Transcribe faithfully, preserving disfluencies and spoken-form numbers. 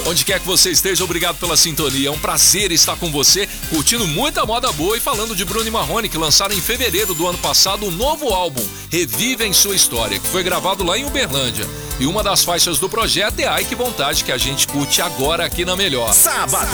Onde quer que você esteja, obrigado pela sintonia. É um prazer estar com você, curtindo muita moda boa e falando de Bruno e Marrone, que lançaram em fevereiro do ano passado um novo álbum, Revivem Sua História, que foi gravado lá em Uberlândia. E uma das faixas do projeto é Ai Que Vontade, que a gente curte agora aqui na Melhor. Sabadão